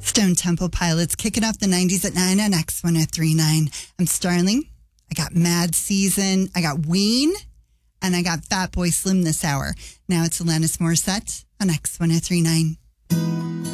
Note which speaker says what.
Speaker 1: Stone Temple Pilots kicking off the 90s at 9 on X1039. I'm Starling. I got Mad Season. I got Ween. And I got Fatboy Slim this hour. Now it's Alanis Morissette on X1039.